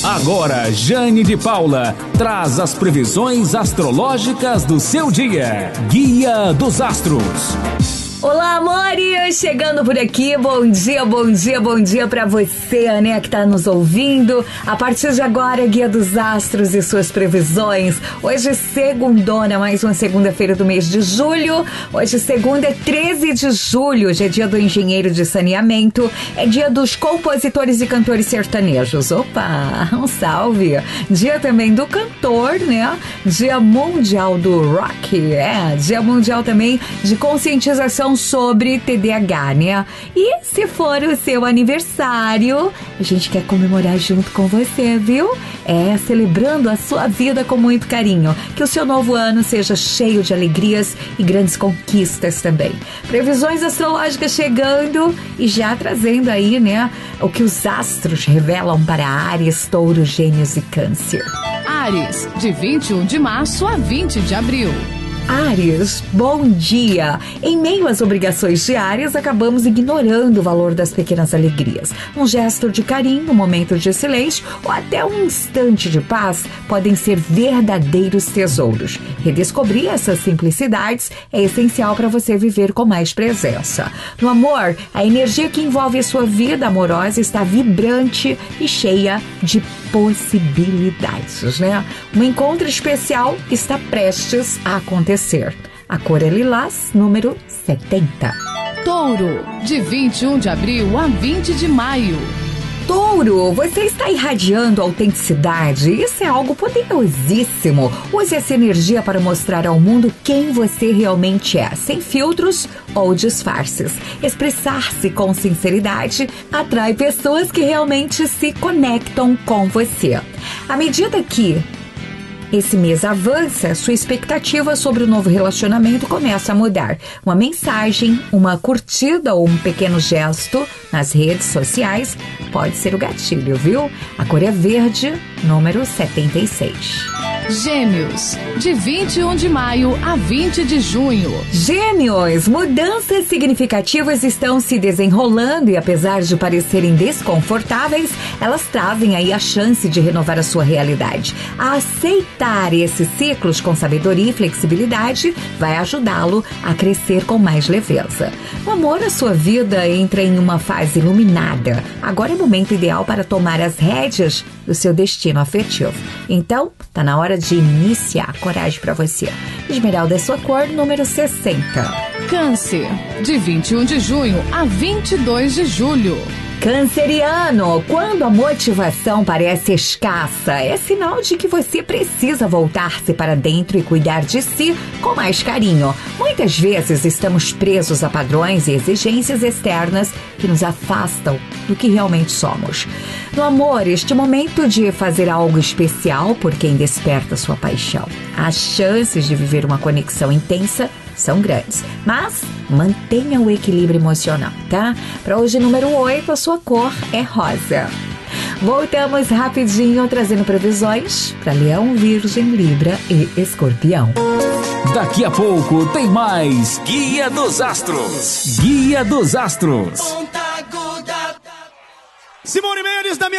Agora, Jane de Paula traz as previsões astrológicas do seu dia. Guia dos Astros. Olá, amores! Chegando por aqui, bom dia pra você, né, que tá nos ouvindo. A partir de agora, Guia dos Astros e suas previsões. Hoje, segundona, mais uma segunda-feira do mês de julho. Hoje, segunda, é 13 de julho. Hoje é dia do engenheiro de saneamento. É dia dos compositores e cantores sertanejos. Opa, um salve! Dia também do cantor, né? Dia mundial do rock. Dia mundial também de conscientização sobre TDAH, né? E se for o seu aniversário, a gente quer comemorar junto com você, viu? Celebrando a sua vida com muito carinho. Que o seu novo ano seja cheio de alegrias e grandes conquistas também. Previsões astrológicas chegando e já trazendo aí, né, o que os astros revelam para Áries, Touro, Gêmeos e Câncer. Áries, de 21 de março a 20 de abril. Áries, bom dia! Em meio às obrigações diárias, acabamos ignorando o valor das pequenas alegrias. Um gesto de carinho, um momento de silêncio ou até um instante de paz podem ser verdadeiros tesouros. Redescobrir essas simplicidades é essencial para você viver com mais presença. No amor, a energia que envolve a sua vida amorosa está vibrante e cheia de possibilidades, né? Um encontro especial está prestes a acontecer. A cor é lilás, número 70. Touro, de 21 de abril a 20 de maio. Touro, você está irradiando autenticidade. Isso é algo poderosíssimo. Use essa energia para mostrar ao mundo quem você realmente é, sem filtros ou disfarces. Expressar-se com sinceridade atrai pessoas que realmente se conectam com você. À medida que esse mês avança, sua expectativa sobre o novo relacionamento começa a mudar. Uma mensagem, uma curtida ou um pequeno gesto nas redes sociais pode ser o gatilho, viu? A cor é verde, número 76. Gêmeos, de 21 de maio a 20 de junho. Gêmeos, mudanças significativas estão se desenrolando e apesar de parecerem desconfortáveis, elas trazem aí a chance de renovar a sua realidade. A aceitar esses ciclos com sabedoria e flexibilidade vai ajudá-lo a crescer com mais leveza. No amor, a sua vida entra em uma fase iluminada. Agora é o momento ideal para tomar as rédeas do seu destino afetivo. Então, tá na hora de iniciar. Coragem pra você. Esmeralda é sua cor, número 60. Câncer, de 21 de junho a 22 de julho. Canceriano, quando a motivação parece escassa, é sinal de que você precisa voltar-se para dentro e cuidar de si com mais carinho. Muitas vezes estamos presos a padrões e exigências externas que nos afastam do que realmente somos. No amor, este momento de fazer algo especial por quem desperta sua paixão. As chances de viver uma conexão intensa são grandes, mas mantenha o equilíbrio emocional, tá? Para hoje, número 8, a sua cor é rosa. Voltamos rapidinho trazendo previsões para Leão, Virgem, Libra e Escorpião. Daqui a pouco tem mais Guia dos Astros. Guia dos Astros. Simone Mendes da minha